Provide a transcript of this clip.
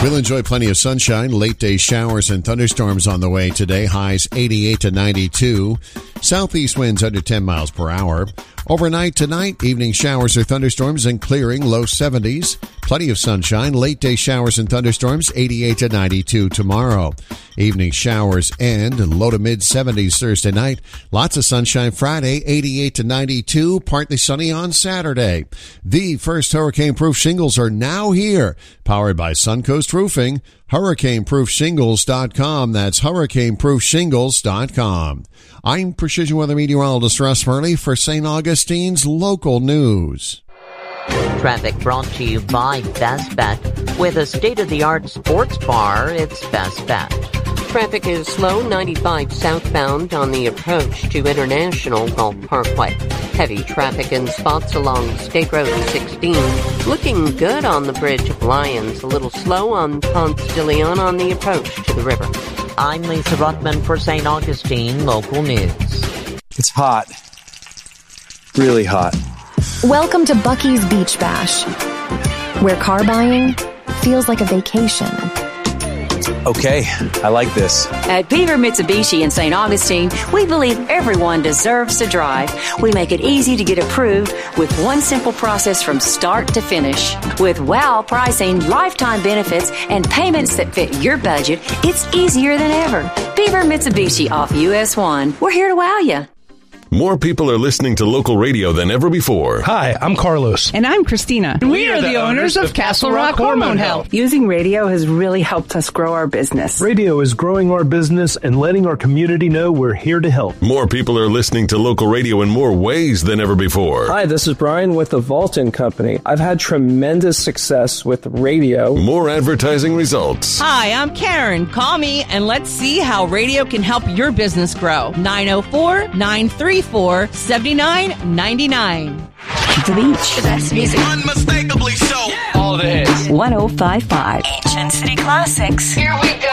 We'll enjoy plenty of sunshine, late day showers and thunderstorms on the way today. Highs 88 to 92. Southeast winds under 10 miles per hour. Overnight tonight, evening showers or thunderstorms and clearing, low 70s. Plenty of sunshine, late day showers and thunderstorms, 88 to 92 tomorrow. Evening showers and low to mid 70s Thursday night. Lots of sunshine Friday, 88 to 92. Partly sunny on Saturday. The first hurricane-proof shingles are now here. Powered by Suncoast Roofing. HurricaneProofShingles.com. That's HurricaneProofShingles.com. I'm Precision Weather Meteorologist Russ Murley for St. Augustine's Local News. Traffic brought to you by Best Bet. With a state-of-the-art sports bar, it's Best Bet. Traffic is slow 95 southbound on the approach to International Gulf Parkway. Heavy traffic in spots along State Road 16. Looking good on the Bridge of Lions. A little slow on Ponce de Leon on the approach to the river. I'm Lisa Ruttman for St. Augustine Local News. It's hot. Really hot. Welcome to Buc-ee's Beach Bash, where car buying feels like a vacation. Okay, I like this. At Beaver Mitsubishi in St. Augustine, we believe everyone deserves to drive. We make it easy to get approved with one simple process from start to finish. With wow pricing, lifetime benefits, and payments that fit your budget, it's easier than ever. Beaver Mitsubishi off US 1. We're here to wow you. More people are listening to local radio than ever before. Hi, I'm Carlos. And I'm Christina. We are the owners of Castle Rock Hormone Health. Using radio has really helped us grow our business. Radio is growing our business and letting our community know we're here to help. More people are listening to local radio in more ways than ever before. Hi, this is Brian with the Vaulton Company. I've had tremendous success with radio. More advertising results. Hi, I'm Karen. Call me and let's see how radio can help your business grow. 904-934-7999. The beach. The best music. Unmistakably so. Yeah. All the hits. 105.5. Ancient City Classics. Here we go.